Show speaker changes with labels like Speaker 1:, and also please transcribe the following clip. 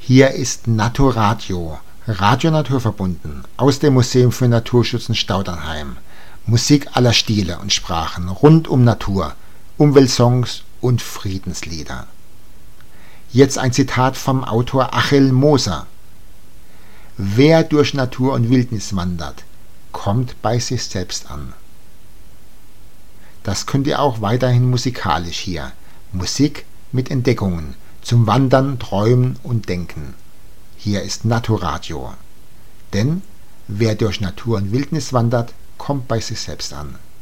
Speaker 1: Hier ist Naturadio, Radio Naturverbunden, aus dem Museum für Naturschutz in Staudernheim. Musik aller Stile und Sprachen rund um Natur, Umweltsongs und Friedenslieder. Jetzt ein Zitat vom Autor Achel Moser. Wer durch Natur und Wildnis wandert, kommt bei sich selbst an. Das könnt ihr auch weiterhin musikalisch hier. Musik mit Entdeckungen zum Wandern, Träumen und Denken. Hier ist Naturadio. Denn wer durch Natur und Wildnis wandert, kommt bei sich selbst an.